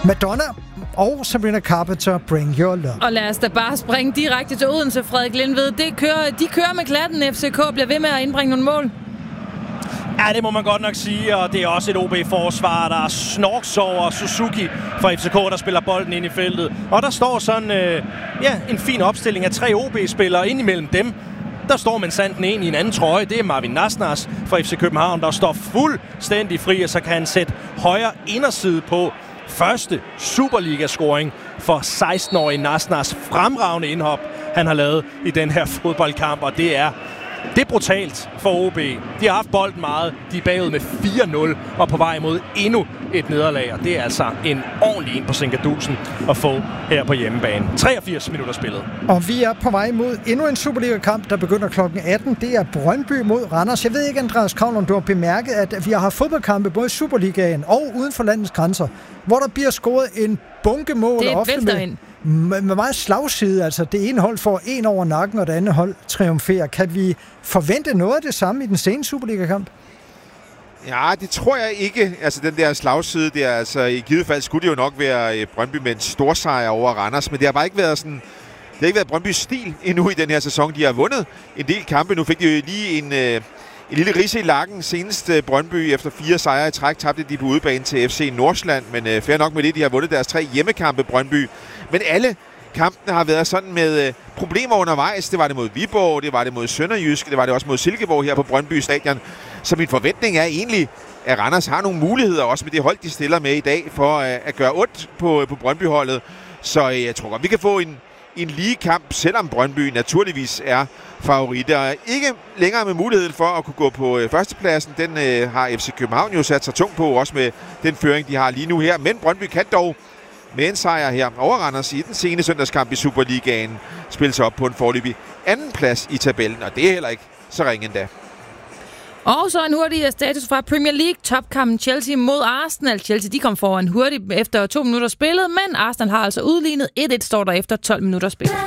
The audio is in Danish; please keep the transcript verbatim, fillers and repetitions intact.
Madonna og Sabrina Carpenter, Bring Your Love. Og lad os da bare springe direkte til Odense, Frederik Lindved. Det kører, de kører med klatten. F C K bliver ved med at indbringe nogle mål. Ja, det må man godt nok sige, og det er også et O B-forsvar, der snorks over Suzuki fra F C K, der spiller bolden ind i feltet. Og der står sådan øh, ja, en fin opstilling af tre O B-spillere ind imellem dem. Der står man sandt en i en anden trøje. Det er Marvin Nasnas fra F C København, der står fuldstændig fri, og så kan han sætte højre inderside på. Første Superliga-scoring for seksten-årige Nasnas. Fremragende indhop, han har lavet i den her fodboldkamp, og det er, det er brutalt for O B. De har haft bolden meget, de er bagud med fire nul og på vej mod endnu et nederlag, og det er altså en ordentlig en på Sinkadusen at få her på hjemmebane. treogfirs minutter spillet. Og vi er på vej mod endnu en Superliga-kamp, der begynder klokken atten. Det er Brøndby mod Randers. Jeg ved ikke, Andreas Kravlund, du har bemærket, at vi har haft fodboldkampe både i Superligaen og uden for landets grænser, hvor der bliver scoret en bunke mål. Det er ofte med, med, med meget slagside. Altså det ene hold får en over nakken, og det andet hold triumferer. Kan vi forvente noget af det samme i den seneste Superliga-kamp? Ja, det tror jeg ikke. Altså den der slagside der, altså i givet fald skulle det jo nok være Brøndby med en storsejr over Randers, men det har bare ikke været sådan, det har ikke været Brøndbys stil endnu i den her sæson. De har vundet en del kampe. Nu fik de jo lige en, en lille ridse i lakken senest Brøndby efter fire sejre i træk. Tabte de på udebane til F C Nordsjælland, men fair nok med det, de har vundet deres tre hjemmekampe Brøndby. Men alle kampene har været sådan med problemer undervejs. Det var det mod Viborg, det var det mod Sønderjysk, det var det også mod Silkeborg her på Brøndby Stadion. Så min forventning er egentlig, at Randers har nogle muligheder, også med det hold, de stiller med i dag, for at, at gøre ondt på, på Brøndby-holdet. Så jeg tror godt, vi kan få en, en lige kamp, selvom Brøndby naturligvis er favoritter. Ikke længere med muligheden for at kunne gå på førstepladsen. Den øh, har F C København jo sat sig tungt på, også med den føring, de har lige nu her. Men Brøndby kan dog med en sejr her over Randers i den sene søndagskamp i Superligaen spille sig op på en foreløbig anden plads i tabellen, og det er heller ikke så ringe endda. Og så en hurtig status fra Premier League. Topkampen Chelsea mod Arsenal. Chelsea de kom foran hurtigt efter to minutter spillet, men Arsenal har altså udlignet. et et står der efter tolv minutter spillet.